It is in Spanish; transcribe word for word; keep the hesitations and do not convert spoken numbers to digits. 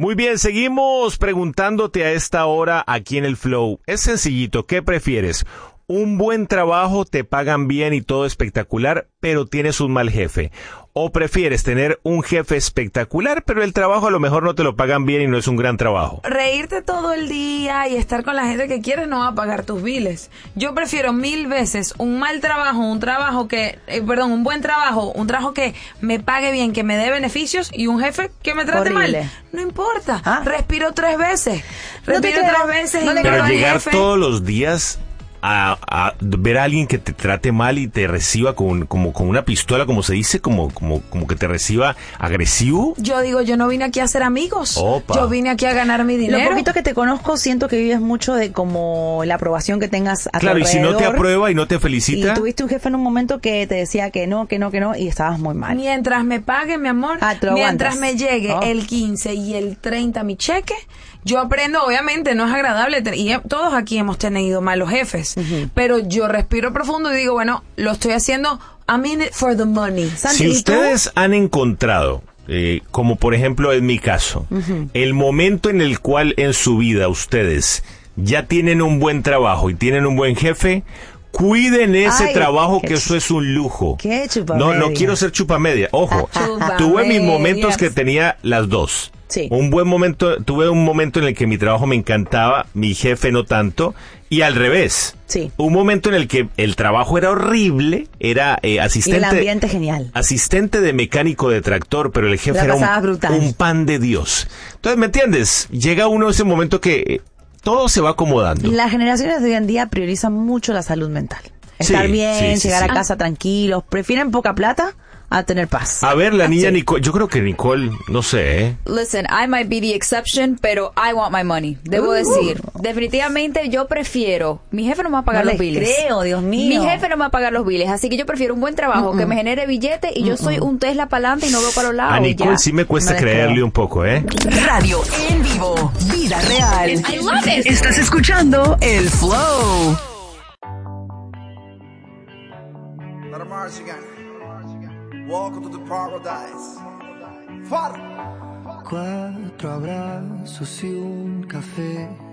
Muy bien, seguimos preguntándote a esta hora aquí en el Flow. Es sencillito, ¿qué prefieres? Un buen trabajo, te pagan bien y todo espectacular, pero tienes un mal jefe. ¿O prefieres tener un jefe espectacular, pero el trabajo a lo mejor no te lo pagan bien y no es un gran trabajo? Reírte todo el día y estar con la gente que quieres no va a pagar tus biles. Yo prefiero mil veces un mal trabajo, un trabajo que, eh, perdón, un buen trabajo, un trabajo que me pague bien, que me dé beneficios y un jefe que me trate Horrible. mal. No importa. ¿Ah? Respiro tres veces. No te Respiro creo. tres veces No y le me creo. Pero va el llegar jefe. todos los días a, a ver a alguien que te trate mal y te reciba con, como con una pistola, como se dice, como, como, como que te reciba agresivo. Yo digo, yo no vine aquí a ser amigos. Opa. Yo vine aquí a ganar mi dinero. Lo poquito que te conozco, siento que vives mucho de como la aprobación que tengas a tu Claro, y si no te alrededor. aprueba y no te Y felicita. tuviste un jefe en un momento que te decía que no, que no, que no, y estabas muy mal. Mientras me pague, mi amor, Ah, te lo mientras aguantas. me llegue Oh. el quince y el treinta mi cheque, yo aprendo, obviamente, no es agradable, te- y he- todos aquí hemos tenido malos jefes, pero yo respiro profundo y digo, bueno, lo estoy haciendo, I'm in it for the money. Santi, Si ¿y tú? ustedes han encontrado, eh, como por ejemplo en mi caso, el momento en el cual en su vida ustedes ya tienen un buen trabajo y tienen un buen jefe, cuiden ese Ay, trabajo, qué que eso ch- es un lujo. qué chupamedia. No, no quiero ser chupamedia. Ojo, Chupamedia. tuve mis momentos que tenía las dos. Sí. Un buen momento, tuve un momento en el que mi trabajo me encantaba, mi jefe no tanto, y al revés. Sí. Un momento en el que el trabajo era horrible, era eh, Y el asistente, ambiente genial. asistente de mecánico de tractor, pero el jefe La era un, pasabas brutal. un pan de Dios. Entonces, ¿me entiendes? Llega uno a ese momento que eh, todo se va acomodando. Las generaciones de hoy en día priorizan mucho la salud mental. Sí, Estar bien, sí, sí, llegar sí. a casa tranquilos. Prefieren poca plata a tener paz. A ver, la niña Sí. Nicole, yo creo que Nicole, no sé, ¿eh? Listen, I might be the exception, pero I want my money. Debo Uh. decir, definitivamente yo prefiero, mi jefe no me va a pagar No los les biles. creo, Dios mío. Mi jefe no me va a pagar los biles, así que yo prefiero un buen trabajo que me genere billete y yo soy un Tesla para adelante y no veo para los lados. A y Nicole ya. sí me cuesta No les creerle creo. un poco, ¿eh? Radio en vivo. Vida real. I love it. Estás escuchando El Flow. Let 'em march again. Welcome to the paradise. Father. Cuatro abrazos y un café